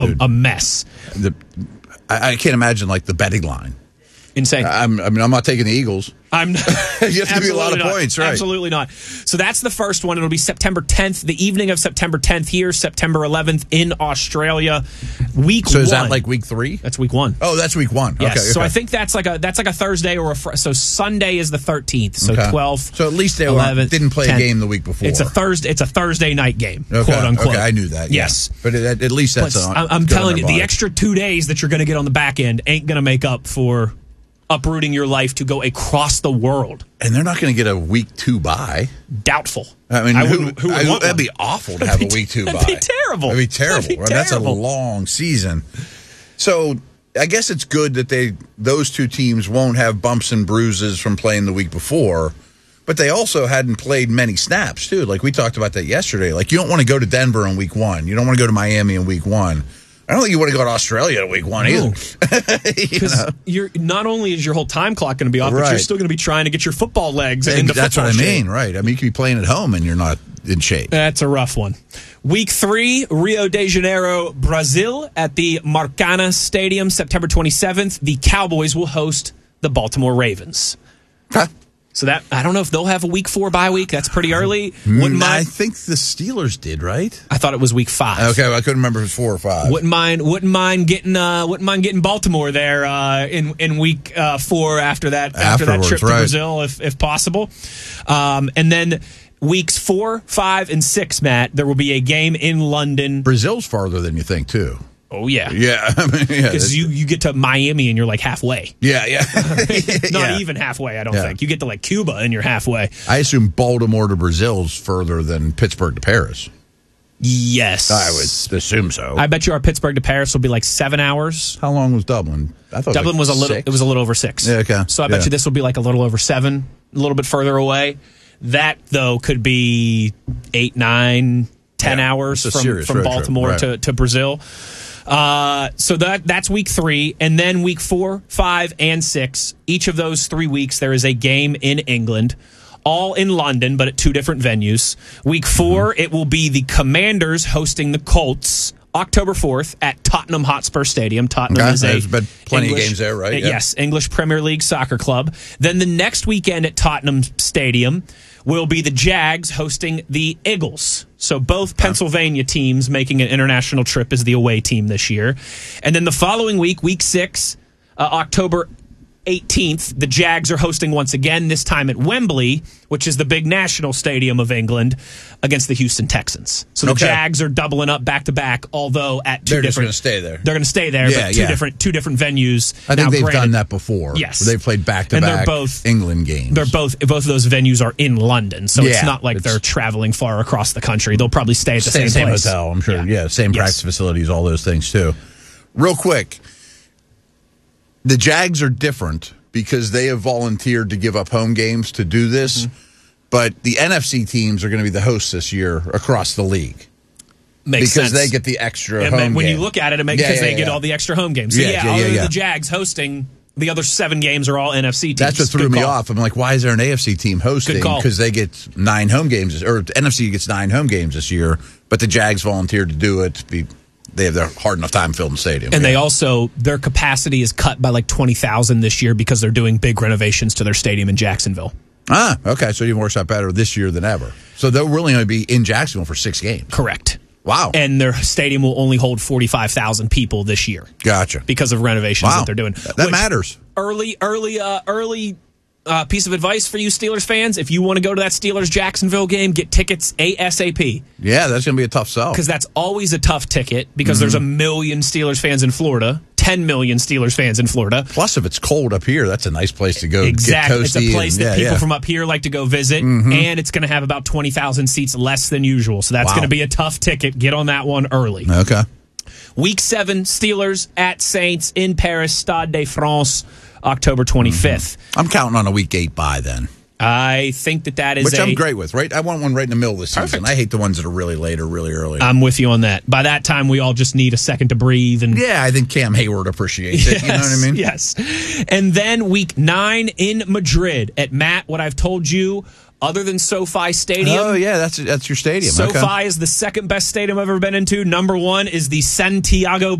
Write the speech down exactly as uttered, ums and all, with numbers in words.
a, a mess. The, I, I can't imagine like the betting line. Insane. I'm, I mean, I'm not taking the Eagles. I'm not, you have to give me a lot of not. points, right? Absolutely not. So that's the first one. It'll be September tenth, the evening of September tenth here, September eleventh in Australia. Week so one. is that like week three? That's week one. Oh, that's week one. Yes. Okay, okay. So I think that's like a that's like a Thursday or a fr- so Sunday is the thirteenth. So okay. twelfth. So at least they eleventh, didn't play tenth. a game the week before. It's a Thursday. It's a Thursday night game, okay. quote unquote. Okay, I knew that. Yeah. Yes, but at, at least that's. But on, I'm telling you, body. the extra two days that you're going to get on the back end ain't going to make up for uprooting your life to go across the world. And they're not going to get a week two bye. Doubtful. I mean, I who, who would I, want that'd one? be awful to have a week two bye. That'd be terrible. That'd be terrible. That'd be right? That's a terrible. long season. So I guess it's good that they those two teams won't have bumps and bruises from playing the week before. But they also hadn't played many snaps, too. Like, we talked about that yesterday. Like, you don't want to go to Denver in week one. You don't want to go to Miami in week one. I don't think you want to go to Australia in week one either. Because you know? you're not only is your whole time clock going to be off, right. but you're still going to be trying to get your football legs and into that's football what I shape. mean, right. I mean, you could be playing at home and you're not in shape. That's a rough one. Week three, Rio de Janeiro, Brazil at the Maracana Stadium, September twenty-seventh. The Cowboys will host the Baltimore Ravens. Huh? So that I don't know if they'll have a week four bye week. That's pretty early. Wouldn't mind. I think the Steelers did, right? I thought it was week five. Okay, well, I couldn't remember if it was four or five. Wouldn't mind. Wouldn't mind getting. Uh, wouldn't mind getting Baltimore there uh, in in week uh, four after that after Afterwards, that trip to right. Brazil, if if possible. Um, and then weeks four, five, and six, Matt, there will be a game in London. Brazil's farther than you think, too. Oh yeah, Yeah, I mean, yeah. because you, you get to Miami and you're like halfway. Yeah, yeah. Not Yeah. even halfway, I don't Yeah. think. You get to like Cuba and you're halfway. I assume Baltimore to Brazil's further than Pittsburgh to Paris. Yes. I would assume so. I bet you our Pittsburgh to Paris will be like seven hours. How long was Dublin? I thought Dublin like was a little six. it was a little over six. Yeah, okay. So I bet Yeah. you this will be like a little over seven, a little bit further away. That though could be eight, nine, ten Yeah, hours it's a from, serious from road trip, Baltimore right. to, to Brazil. Uh, so that that's week three, and then week four, five, and six. Each of those three weeks, there is a game in England, all in London, but at two different venues. Week four, mm-hmm. it will be the Commanders hosting the Colts. October fourth at Tottenham Hotspur Stadium. Tottenham Okay, is a there's been plenty English, of games there, right? Uh, Yeah. Yes, English Premier League soccer club. Then the next weekend at Tottenham Stadium will be the Jags hosting the Eagles. So both Pennsylvania teams making an international trip as the away team this year. And then the following week, week six, uh, October eighteenth, the Jags are hosting once again, this time at Wembley, which is the big national stadium of England, against the Houston Texans. So the Okay. Jags are doubling up back to back, although at two They're just different. going to stay there. They're going to stay there, Yeah, but two yeah. different two different venues. I think Now, they've granted, done that before. Yes. They've played back-to-back And they're both- England games. They're both both of those venues are in London, so it's Yeah, not like it's- they're traveling far across the country. They'll probably stay at the same, same, same place. hotel, I'm sure. Yeah, Yeah. same Yes. practice facilities, all those things, too. Real quick, the Jags are different because they have volunteered to give up home games to do this, mm-hmm. but the N F C teams are going to be the hosts this year across the league. Makes because sense. they get the extra And home when game. you look at it, it makes Yeah, because yeah, they get yeah. all the extra home games. So Yeah, yeah, yeah, other yeah, than yeah. the Jags hosting, the other seven games are all N F C teams. That's what threw Good me call. off. I'm like, why is there an A F C team hosting? Good call. Because they get nine home games, or N F C gets nine home games this year, but the Jags volunteered to do it. Be, they have their hard enough time filling the stadium. And yeah. they also, their capacity is cut by like twenty thousand this year because they're doing big renovations to their stadium in Jacksonville. Ah, okay. So it even works out better this year than ever. So they'll really only be in Jacksonville for six games. Correct. Wow. And their stadium will only hold forty-five thousand people this year. Gotcha. Because of renovations Wow. that they're doing. That Which, matters. Early, early, uh, early uh, piece of advice for you Steelers fans. If you want to go to that Steelers-Jacksonville game, get tickets ASAP. Yeah, that's going to be a tough sell. Because that's always a tough ticket because Mm-hmm. there's a million Steelers fans in Florida, ten million Steelers fans in Florida. Plus, if it's cold up here, that's a nice place to go. Exactly. Get It's a toasty place and, that yeah, people yeah. from up here like to go visit, Mhm. and it's going to have about twenty thousand seats less than usual. So that's Wow. going to be a tough ticket. Get on that one early. Okay. Week seven, Steelers at Saints in Paris, Stade de France, October twenty-fifth. I'm counting on a week eight bye then. I think that that is Which a, I'm great with, right? I want one right in the middle of the season. Perfect. I hate the ones that are really late or really early. I'm with you on that. By that time, we all just need a second to breathe. And yeah, I think Cam Hayward appreciates it. Yes, You know what I mean? Yes. And then week nine in Madrid at Matt, what I've told you other than SoFi Stadium. Oh, yeah, that's that's your stadium. SoFi okay. is the second best stadium I've ever been into. Number one is the Santiago